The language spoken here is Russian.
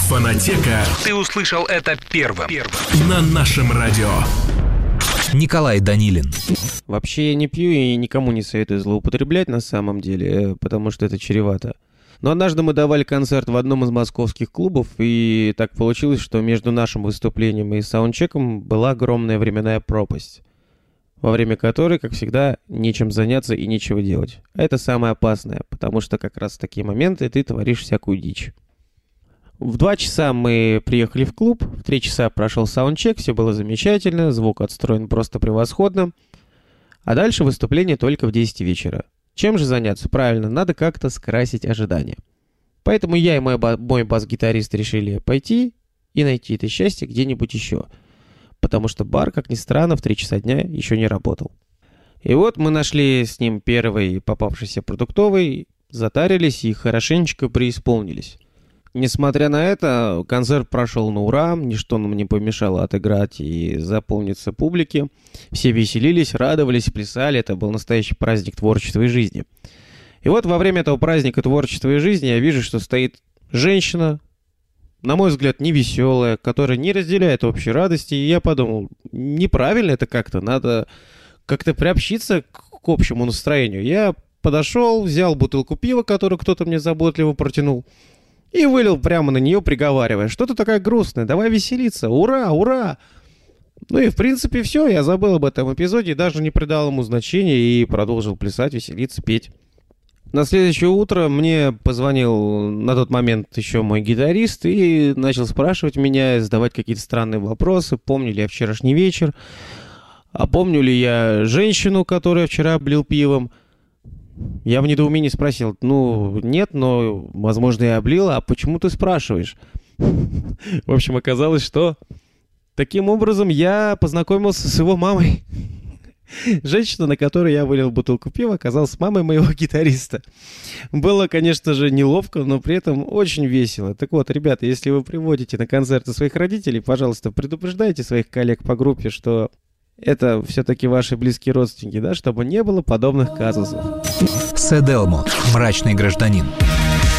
Фонотека. Ты услышал это первым. На нашем радио. Николай Данилин. Вообще я не пью и никому не советую злоупотреблять на самом деле, потому что это чревато. Но однажды мы давали концерт в одном из московских клубов, и так получилось, что между нашим выступлением и саундчеком была огромная временная пропасть, во время которой, как всегда, нечем заняться и нечего делать. А это самое опасное, потому что как раз в такие моменты ты творишь всякую дичь. В 2 часа мы приехали в клуб, в 3 часа прошел саундчек, все было замечательно, звук отстроен просто превосходно. А дальше выступление только в 10 вечера. Чем же заняться? Правильно, надо как-то скрасить ожидания. Поэтому я и мой бас-гитарист решили пойти и найти это счастье где-нибудь еще. Потому что бар, как ни странно, в 3 часа дня еще не работал. И вот мы нашли с ним первый попавшийся продуктовый, затарились и хорошенечко преисполнились. Несмотря на это, концерт прошел на ура, ничто нам не помешало отыграть и заполниться публике. Все веселились, радовались, плясали, это был настоящий праздник творчества и жизни. И вот во время этого праздника творчества и жизни я вижу, что стоит женщина, на мой взгляд, невеселая, которая не разделяет общей радости, и я подумал, неправильно это как-то, надо как-то приобщиться к общему настроению. Я подошел, взял бутылку пива, которую кто-то мне заботливо протянул, и вылил прямо на нее, приговаривая, что ты такая грустная, давай веселиться, ура, ура! Ну и в принципе все, я забыл об этом эпизоде, даже не придал ему значения и продолжил плясать, веселиться, петь. На следующее утро мне позвонил на тот момент еще мой гитарист и начал спрашивать меня, задавать какие-то странные вопросы, помню ли я вчерашний вечер, а помню ли я женщину, которую вчера облил пивом. Я в недоумении спросил, нет, но, возможно, я облил, а почему ты спрашиваешь? В общем, оказалось, что таким образом я познакомился с его мамой. Женщина, на которой я вылил бутылку пива, оказалась мамой моего гитариста. Было, конечно же, неловко, но при этом очень весело. Так вот, ребята, если вы приводите на концерты своих родителей, пожалуйста, предупреждайте своих коллег по группе, что это все-таки ваши близкие родственники, да, чтобы не было подобных казусов. Сэделмо. Мрачный гражданин.